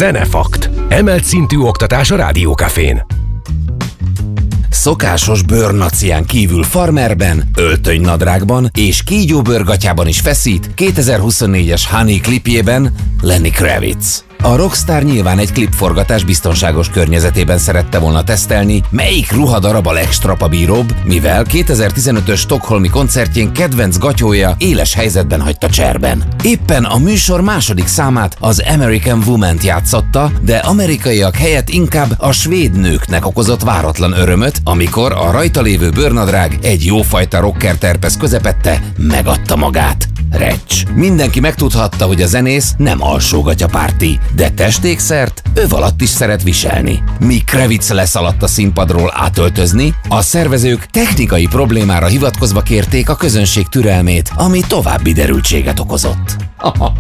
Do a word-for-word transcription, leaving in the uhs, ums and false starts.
Zenefakt. Emelt szintű oktatás a Rádiókafén. Szokásos bőrnacián kívül farmerben, öltönynadrágban és kígyóbőrgatyában is feszít kétezer-huszonnégyes Honey klipjében Lenny Kravitz. A rockstar nyilván egy klipforgatás biztonságos környezetében szerette volna tesztelni, melyik ruhadarab a legstrapabíróbb, mivel kétezer-tizenötös stockholmi koncertjén kedvenc gatyója éles helyzetben hagyta cserben. Éppen a műsor második számát, az American Woman-t játszotta, de amerikaiak helyett inkább a svéd nőknek okozott váratlan örömöt, amikor a rajta lévő bőrnadrág egy jófajta rocker terpesz közepette megadta magát. Recs. Mindenki megtudhatta, hogy a zenész nem alsógatyapárti, de testékszert öv alatt is szeret viselni. Míg Kravitz leszaladt a színpadról átöltözni, a szervezők technikai problémára hivatkozva kérték a közönség türelmét, ami további derültséget okozott.